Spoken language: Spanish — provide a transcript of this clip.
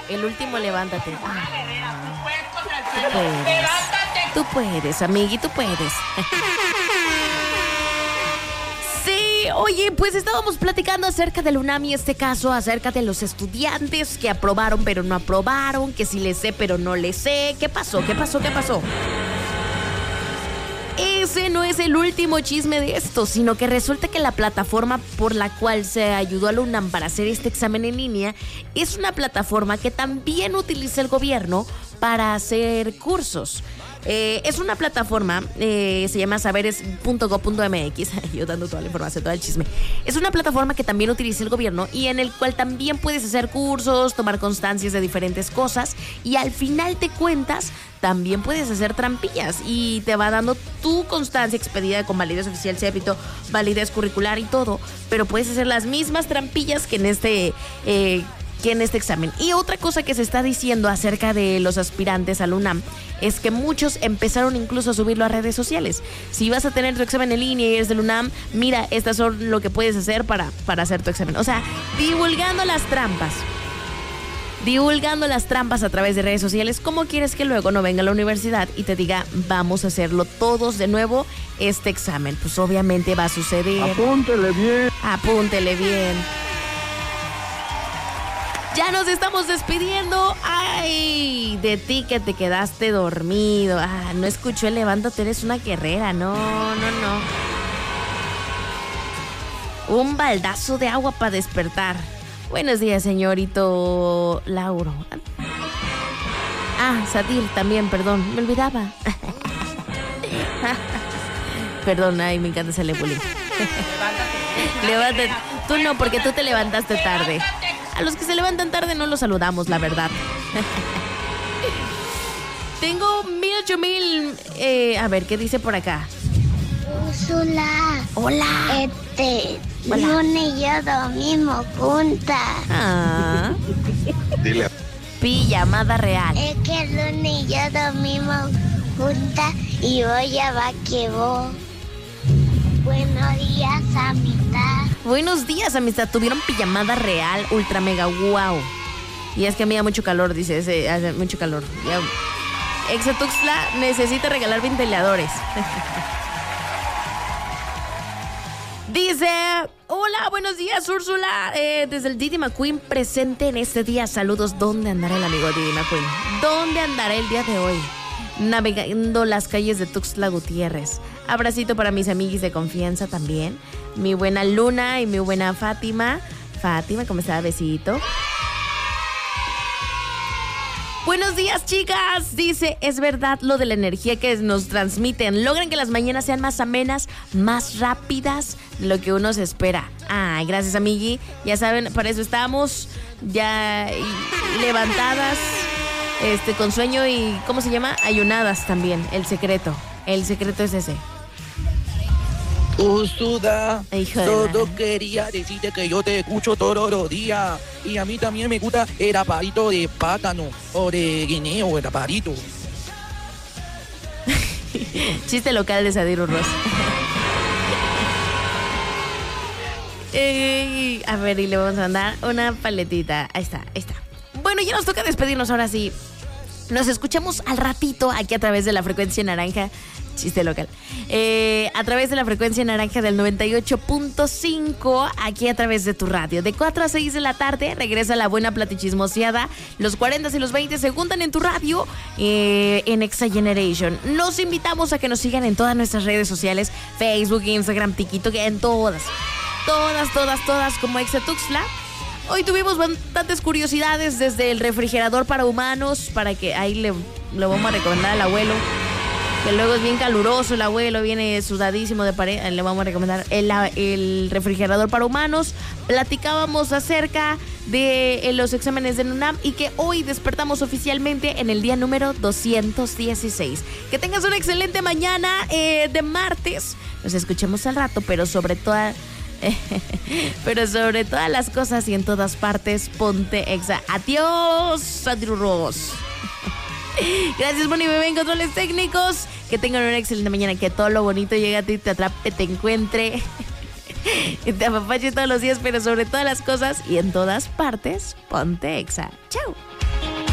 El último, levántate. Tú puedes, amigui, tú puedes. Sí, oye, pues estábamos platicando acerca del UNAM y este caso, acerca de los estudiantes que aprobaron pero no aprobaron, que sí le sé pero no le sé. ¿Qué pasó? Ese no es el último chisme de esto, sino que resulta que la plataforma por la cual se ayudó a la UNAM para hacer este examen en línea es una plataforma que también utiliza el gobierno para hacer cursos. Es una plataforma, se llama saberes.go.mx, yo dando toda la información, todo el chisme. Es una plataforma que también utiliza el gobierno y en el cual también puedes hacer cursos, tomar constancias de diferentes cosas y al final de cuentas también puedes hacer trampillas y te va dando tu constancia expedida con validez oficial, CEPITO, validez curricular y todo, pero puedes hacer las mismas trampillas que en este examen. Y otra cosa que se está diciendo acerca de los aspirantes al UNAM es que muchos empezaron incluso a subirlo a redes sociales. Si vas a tener tu examen en línea y eres del UNAM, mira, estas son lo que puedes hacer para hacer tu examen. O sea, divulgando las trampas a través de redes sociales. ¿Cómo quieres que luego no venga a la universidad y te diga, vamos a hacerlo todos de nuevo este examen? Pues obviamente va a suceder. Apúntele bien. Ya nos estamos despidiendo. Ay, de ti que te quedaste dormido. No escuchó el levántate, eres una guerrera. No. Un baldazo de agua para despertar. Buenos días, señorito Lauro. Sadir también, perdón, me olvidaba. Perdón, ay, me encanta hacerle bullying. Levántate. Tú no, porque tú te levantaste tarde. A los que se levantan tarde no los saludamos, la verdad. Tengo 8,000. A ver, ¿qué dice por acá? Úrsula. Hola. Hola. Lunes y yo dormimos juntas. Dile. Pijamada real. Es que el lunes y yo dormimos juntas y hoy ya va que vos. Buenos días, amistad. Buenos días, amistad. Tuvieron pijamada real, ultra mega wow. Y es que a mí da mucho calor, dice, hace mucho calor. Exatuxtla necesita regalar ventiladores. Dice, hola, buenos días, Úrsula. Desde el Didi McQueen presente en este día. Saludos. ¿Dónde andará el amigo Didi McQueen? ¿Dónde andará el día de hoy? Navegando las calles de Tuxtla Gutiérrez. Abracito para mis amiguis de confianza también. Mi buena Luna y mi buena Fátima. Fátima, ¿cómo está? Besito. Buenos días, chicas. Dice, es verdad lo de la energía que nos transmiten. Logran que las mañanas sean más amenas, más rápidas de lo que uno se espera. Ay, gracias, amigui. Ya saben, para eso estamos ya levantadas, con sueño y, ¿cómo se llama? Ayunadas también. El secreto es ese. Suda, solo quería decirte que yo te escucho todos los días y a mí también me gusta el aparito de plátano o de guineo, el aparito. Chiste local de Sadir Urroz. A ver, y le vamos a mandar una paletita. Ahí está. Bueno, ya nos toca despedirnos ahora sí. Nos escuchamos al ratito aquí a través de la frecuencia naranja. Chiste local. A través de la frecuencia naranja del 98.5, aquí a través de tu radio. De 4 a 6 de la tarde regresa la buena platichismoseada. Los 40 y los 20 se juntan en tu radio en Exa Generation. Los invitamos a que nos sigan en todas nuestras redes sociales: Facebook, Instagram, TikTok, en todas como Exa Tuxtla. Hoy tuvimos bastantes curiosidades, desde el refrigerador para humanos, para que ahí le vamos a recomendar al abuelo, que luego es bien caluroso, el abuelo viene sudadísimo de pared, le vamos a recomendar el refrigerador para humanos. Platicábamos acerca de los exámenes de UNAM y que hoy despertamos oficialmente en el día número 216. Que tengas una excelente mañana de martes. Nos escuchemos al rato, pero sobre todas las cosas y en todas partes, ponte Exa. Adiós, Adruros. Gracias, Moni Bebé, en controles técnicos. Que tengan una excelente mañana, que todo lo bonito llegue a ti, te atrape, te encuentre, que te apapache todos los días, pero sobre todas las cosas y en todas partes, ponte Exa. Chao.